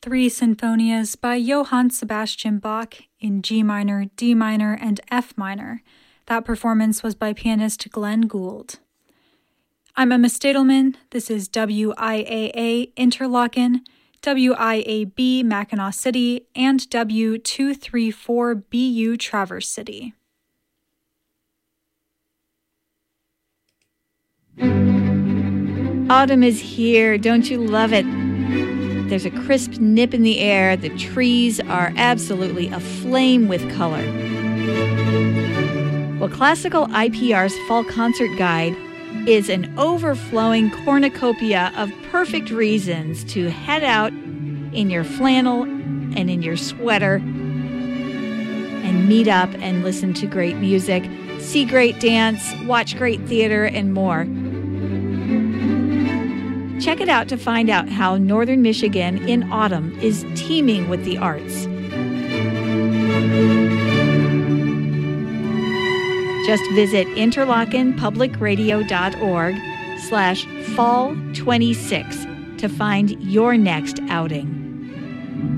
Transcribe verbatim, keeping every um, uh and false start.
Three Sinfonias by Johann Sebastian Bach in G minor, D minor, and F minor. That performance was by pianist Glenn Gould. I'm Emma Stadelman. This is W I A A Interlaken, W I A B Mackinac City, and W two three four B U Traverse City. Autumn is here. Don't you love it? There's a crisp nip in the air. The trees are absolutely aflame with color. Well, Classical I P R's Fall Concert Guide is an overflowing cornucopia of perfect reasons to head out in your flannel and in your sweater and meet up and listen to great music, see great dance, watch great theater, and more. Check it out to find out how Northern Michigan in autumn is teeming with the arts. Just visit interlaken public radio dot org slash fall twenty-six to find your next outing.